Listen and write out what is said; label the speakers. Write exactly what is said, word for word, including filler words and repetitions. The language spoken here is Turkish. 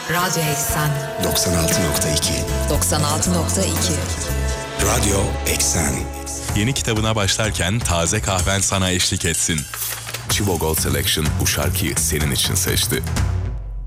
Speaker 1: Radyo Eksen
Speaker 2: doksan altı nokta iki
Speaker 1: doksan altı nokta iki
Speaker 2: Radyo Eksen.
Speaker 3: Yeni kitabına başlarken taze kahven sana eşlik etsin. Chivo Gold Selection bu şarkıyı senin için seçti.